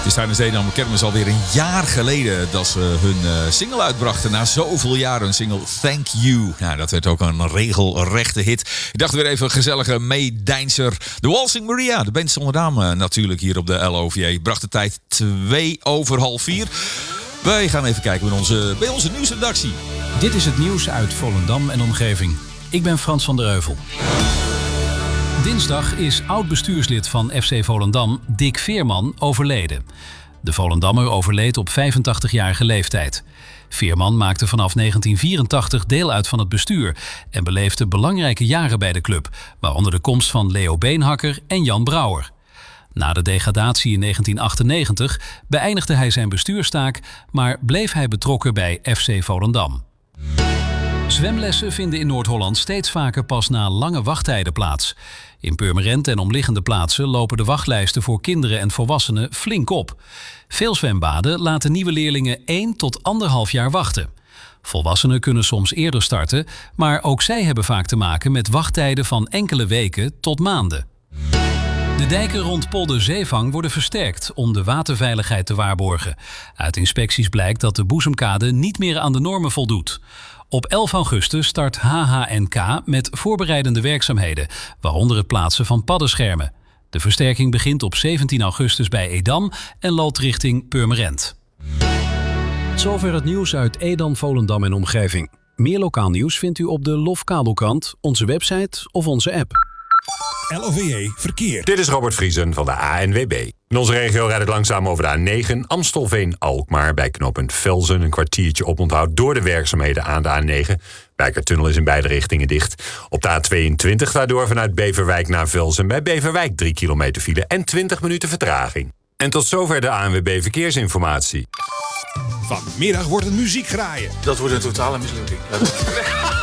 Het is tijdens de Edam Kermis alweer een jaar geleden dat ze hun single uitbrachten. Na zoveel jaren een single Thank You. Nou, dat werd ook een regelrechte hit. Ik dacht weer even een gezellige meedijnser. De Waltzing Maria, de band zonder naam natuurlijk hier op de LOVJ. Bracht de tijd 4:02. Wij gaan even kijken bij onze nieuwsredactie. Dit is het nieuws uit Volendam en omgeving. Ik ben Frans van der Heuvel. Dinsdag is oud-bestuurslid van FC Volendam, Dick Veerman, overleden. De Volendammer overleed op 85-jarige leeftijd. Veerman maakte vanaf 1984 deel uit van het bestuur en beleefde belangrijke jaren bij de club, waaronder de komst van Leo Beenhakker en Jan Brouwer. Na de degradatie in 1998 beëindigde hij zijn bestuurstaak, maar bleef hij betrokken bij FC Volendam. Zwemlessen vinden in Noord-Holland steeds vaker pas na lange wachttijden plaats. In Purmerend en omliggende plaatsen lopen de wachtlijsten voor kinderen en volwassenen flink op. Veel zwembaden laten nieuwe leerlingen 1 tot 1,5 jaar wachten. Volwassenen kunnen soms eerder starten, maar ook zij hebben vaak te maken met wachttijden van enkele weken tot maanden. De dijken rond Polder Zeevang worden versterkt om de waterveiligheid te waarborgen. Uit inspecties blijkt dat de Boezemkade niet meer aan de normen voldoet. Op 11 augustus start HHNK met voorbereidende werkzaamheden, waaronder het plaatsen van paddenschermen. De versterking begint op 17 augustus bij Edam en loopt richting Purmerend. Zover het nieuws uit Edam, Volendam en omgeving. Meer lokaal nieuws vindt u op de LOF Kabelkrant, onze website of onze app. LOVJ Verkeer. Dit is Robert Vriesen van de ANWB. In onze regio rijdt het langzaam over de A9 Amstelveen-Alkmaar. Bij knooppunt Velzen een kwartiertje oponthoud door de werkzaamheden aan de A9. Wijkertunnel is in beide richtingen dicht. Op de A22 daardoor vanuit Beverwijk naar Velzen. Bij Beverwijk 3 kilometer file en 20 minuten vertraging. En tot zover de ANWB Verkeersinformatie. Vanmiddag wordt het muziek graaien. Dat wordt een totale mislukking.